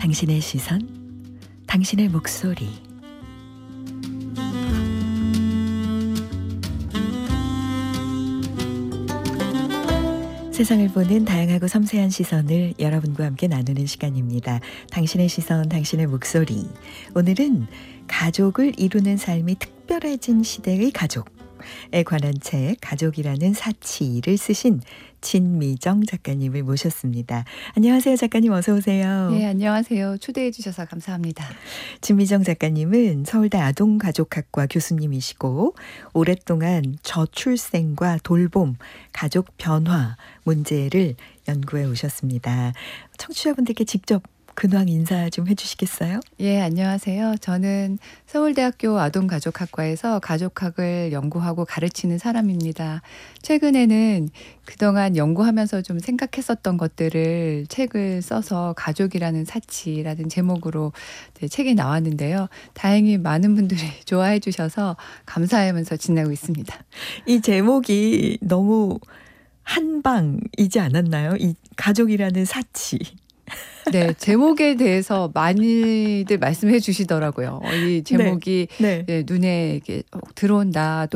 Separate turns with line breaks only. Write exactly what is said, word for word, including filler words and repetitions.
당신의 시선, 당신의 목소리. 세상을 보는 다양하고 섬세한 시선을 여러분과 함께 나누는 시간입니다. 당신의 시선, 당신의 목소리. 오늘은 가족을 이루는 삶이 특별해진 시대의 가족에 관한 책 가족이라는 사치를 쓰신 진미정 작가님을 모셨습니다. 안녕하세요, 작가님. 어서 오세요.
네, 안녕하세요. 초대해 주셔서 감사합니다.
진미정 작가님은 서울대 아동가족학과 교수님이시고 오랫동안 저출생과 돌봄, 가족 변화 문제를 연구해 오셨습니다. 청취자분들께 직접 근황 인사 좀 해주시겠어요?
예, 안녕하세요. 저는 서울대학교 아동가족학과에서 가족학을 연구하고 가르치는 사람입니다. 최근에는 그동안 연구하면서 좀 생각했었던 것들을 책을 써서 가족이라는 사치라는 제목으로 책이 나왔는데요. 다행히 많은 분들이 좋아해 주셔서 감사하면서 지내고 있습니다.
이 제목이 너무 한방이지 않았나요? 이 가족이라는 사치.
네, 제목에 대해서 많이들 말씀해 주시더라고요. 이 제목이
네, 네.
네, 눈에 이렇게 들어온다.